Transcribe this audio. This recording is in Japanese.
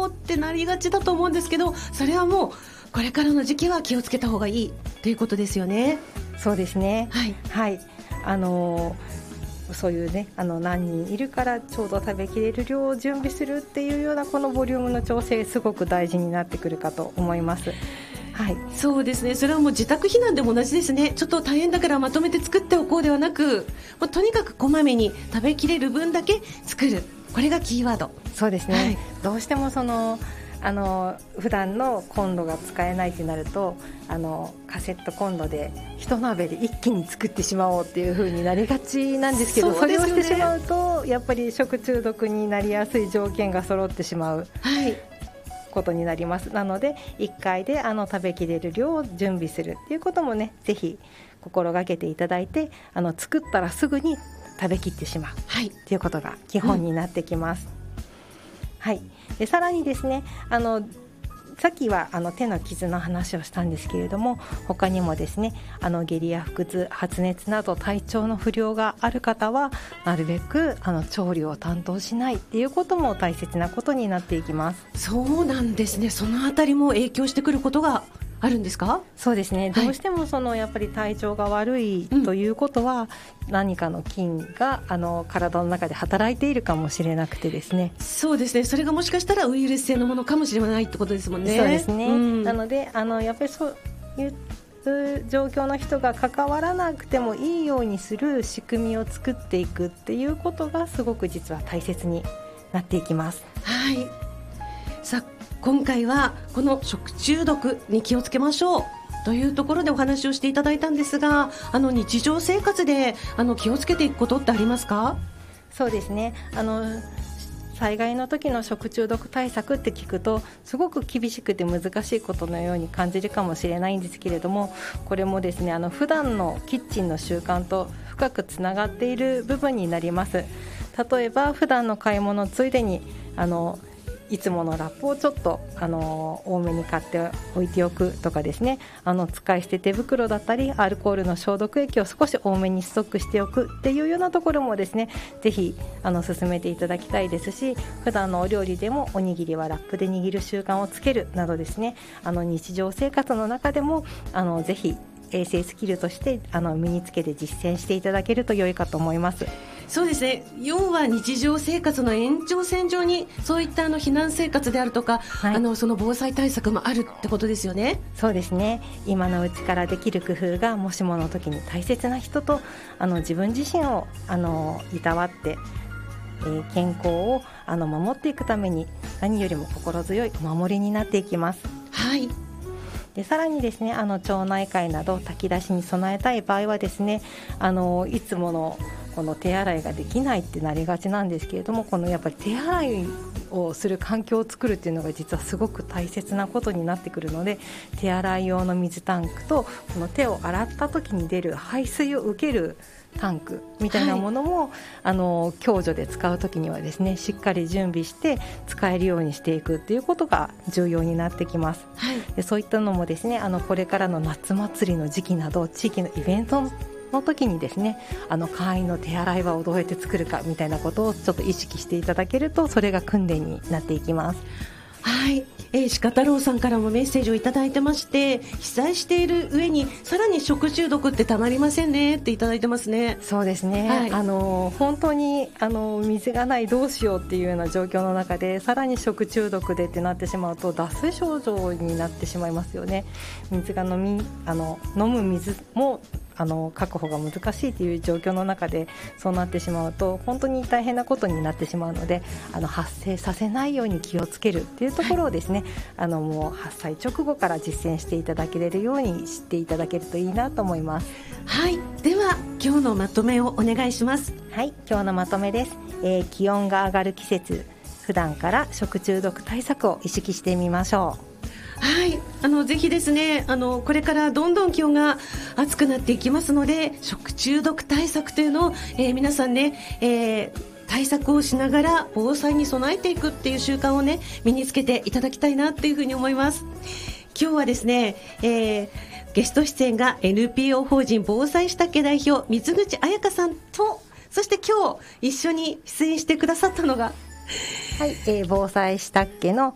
よってなりがちだと思うんですけど、それはもうこれからの時期は気をつけた方がいいということですよね。 そうですね。 はい、 はい、そういうね、何人いるからちょうど食べきれる量を準備するっていうようなこのボリュームの調整、すごく大事になってくるかと思います。はい、 そうですね。それはもう自宅避難でも同じですね。ちょっと大変だからまとめて作っておこうではなく、とにかくこまめに食べきれる分だけ作る、これがキーワード。 そうですね、 はい、 どうしても普段のコンロが使えないとなるとカセットコンロで一鍋で一気に作ってしまおうっていう風になりがちなんですけど、 そうですよね。 それをしてしまうとやっぱり食中毒になりやすい条件が揃ってしまう、 はい、 ことになります。なので1回で食べきれる量を準備するっていうこともね、ぜひ心がけていただいて、作ったらすぐに食べきってしまう、はい、っていうことが基本になってきます。はい、でさらにですね、さっきは手の傷の話をしたんですけれども、他にもですね、下痢や腹痛、発熱など体調の不良がある方はなるべく調理を担当しないっていうことも大切なことになっていきます。 そうなんですね。そのあたりも影響してくることがあるんですか？ そうですね、 はい、 どうしてもやっぱり体調が悪いということは、何かの菌が体の中で働いているかもしれなくてですね。 そうですね。それがもしかしたらウイルス性のものかもしれないってことですもんね。 そうですね、なのでやっぱりそういう状況の人が関わらなくてもいいようにする仕組みを作っていくっていうことがすごく実は大切になっていきます。 はい、さあ今回はこの食中毒に気をつけましょうというところでお話をしていただいたんですが、日常生活で気をつけていくことってありますか？ そうですね、災害の時の食中毒対策って聞くとすごく厳しくて難しいことのように感じるかもしれないんですけれども、これもですね、普段のキッチンの習慣と深くつながっている部分になります。例えば普段の買い物ついでにいつものラップをちょっと多めに買って置いておくとかですね、使い捨て手袋だったりアルコールの消毒液を少し多めにストックしておくっていうようなところもですね、ぜひ進めていただきたいですし、普段のお料理でもおにぎりはラップで握る習慣をつけるなどですね、日常生活の中でもぜひ衛生スキルとして身につけて実践していただけると良いかと思います。 そうですね、要は日常生活の延長線上にそういった避難生活であるとか、はい、その防災対策もあるってことですよね。 そうですね、今のうちからできる工夫がもしもの時に大切な人と自分自身をいたわって、健康を守っていくために何よりも心強いお守りになっていきます。 はい。 でさらにですね、町内会など炊き出しに備えたい場合はですね、いつものこの手洗いができないってなりがちなんですけれども、このやっぱり手洗いをする環境を作るっていうのが実はすごく大切なことになってくるので、手洗い用の水タンクとこの手を洗った時に出る排水を受けるタンクみたいなものも、はい、共助で使う時にはですね、しっかり準備して使えるようにしていくっていうことが重要になってきます。はい、でそういったのもですね、これからの夏祭りの時期など地域のイベントの時にですね、会員の手洗い場をどうやって作るかみたいなことをちょっと意識していただけると、それが訓練になっていきます。 はい、鹿太郎さんからもメッセージをいただいてまして、被災している上にさらに食中毒ってたまりませんねっていただいてますね。 そうですね、はい、本当に水がないどうしようっていうような状況の中でさらに食中毒でってなってしまうと脱水症状になってしまいますよね。水が飲む水も確保が難しいという状況の中でそうなってしまうと本当に大変なことになってしまうので、発生させないように気をつけるっていうところをですね、もう発災直後から実践していただけるようにしていただけるといいなと思います。 はい、では今日のまとめをお願いします。 はい、今日のまとめです。気温が上がる季節、普段から食中毒対策を意識してみましょう。 はい、ぜひですね、これからどんどん気温が暑くなっていきますので、食中毒対策というのを、皆さんね、対策をしながら防災に備えていくっていう習慣をね、身につけていただきたいなっていうふうに思います。今日はですね、ゲスト出演が NPO 法人防災したっけ代表水口彩香さんと、そして今日一緒に出演してくださったのがはい、防災したっけの